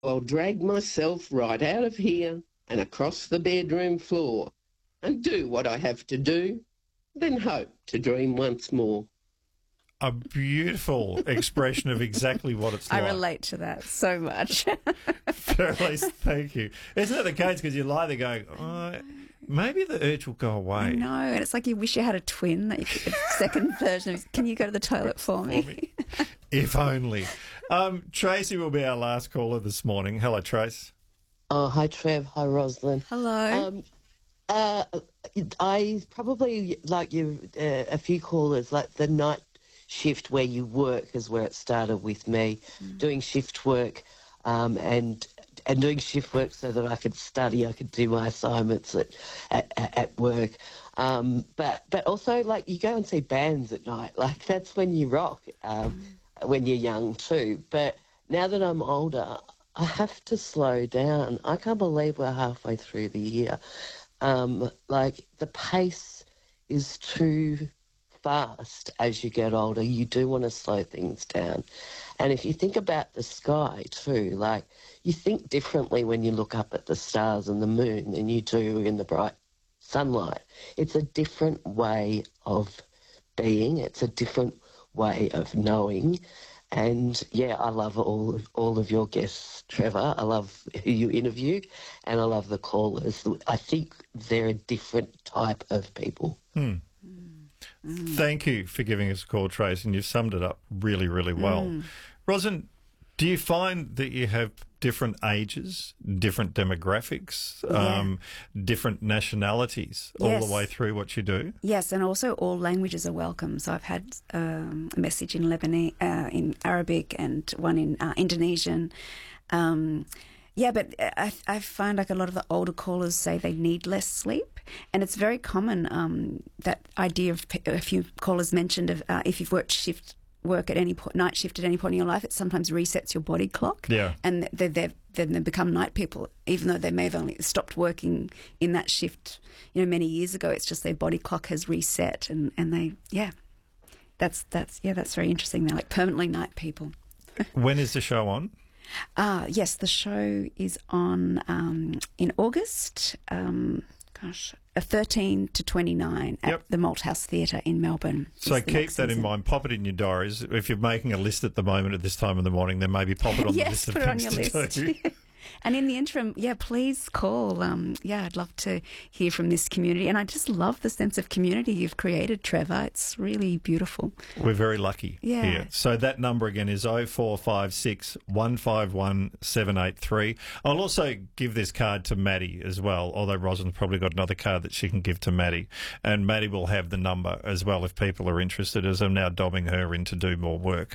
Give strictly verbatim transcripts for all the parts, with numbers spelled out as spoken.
I'll drag myself right out of here and across the bedroom floor and do what I have to do, then hope to dream once more. A beautiful expression of exactly what it's I like. relate to that so much. Fairly, thank you. Isn't that the case? Because you lie there going, oh, maybe the urge will go away. I know, and it's like you wish you had a twin, that you could, a second version of, can you go to the toilet for me? For me. If only. Um, Tracy will be our last caller this morning. Hello, Trace. Oh, hi, Trev. Hi, Rosalind. Hello. Um, uh, I probably, like you, uh, a few callers, like the night shift where you work is where it started with me, mm. doing shift work um, and and doing shift work so that I could study, I could do my assignments at at, at work. Um, but but also, like, you go and see bands at night. Like, that's when you rock, um, mm. when you're young too. But now that I'm older, I have to slow down. I can't believe we're halfway through the year. Um, like, the pace is too fast as you get older. You do want to slow things down. And if you think about the sky too, like, you think differently when you look up at the stars and the moon than you do in the bright sunlight. It's a different way of being. It's a different way of knowing. And, yeah, I love all of, all of your guests, Trevor. I love who you interview, and I love the callers. I think they're a different type of people. Hmm. Mm. Thank you for giving us a call, Trace, and you've summed it up really, really well. Mm. Rosin, do you find that you have different ages, different demographics, yeah. um, different nationalities all yes. the way through what you do? Yes, and also all languages are welcome. So I've had um, a message in Lebanese, uh, in Arabic, and one in uh, Indonesian. Um, Yeah, but I, I find like a lot of the older callers say they need less sleep, and it's very common, um, that idea of a few callers mentioned of uh, if you've worked shift work at any point, night shift at any point in your life, it sometimes resets your body clock. Yeah, and they they then they become night people, even though they may have only stopped working in that shift, you know, many years ago. It's just their body clock has reset, and, and they yeah, that's that's yeah, that's very interesting. They're like permanently night people. When is the show on? Ah, yes, the show is on um, in August, um, gosh, uh, thirteen to twenty-nine at yep. the Malthouse Theatre in Melbourne. So keep that in mind. Pop it in your diaries. If you're making a list at the moment at this time in the morning, then maybe pop it on yes, the list of put it on things your to list. do. And in the interim, yeah, please call. Um, yeah, I'd love to hear from this community. And I just love the sense of community you've created, Trevor. It's really beautiful. We're very lucky yeah. here. So that number again is oh four five six, one five one, seven eight three. I'll also give this card to Maddie as well, although Rosin's probably got another card that she can give to Maddie. And Maddie will have the number as well if people are interested, as I'm now dobbing her in to do more work.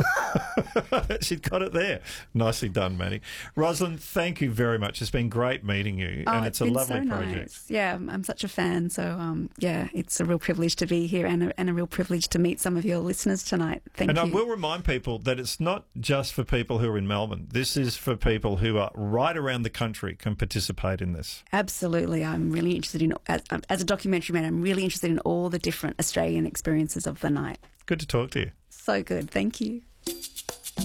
She's got it there. Nicely done, Maddie. Rosalind, thank you very much. It's been great meeting you, oh, and it's, it's a lovely so project. Nice. Yeah, I'm, I'm such a fan. So, um, yeah, it's a real privilege to be here, and a, and a real privilege to meet some of your listeners tonight. Thank and you. And I will remind people that it's not just for people who are in Melbourne. This is for people who are right around the country can participate in this. Absolutely. I'm really interested in, as, as a documentary man, I'm really interested in all the different Australian experiences of the night. Good to talk to you. So good. Thank you.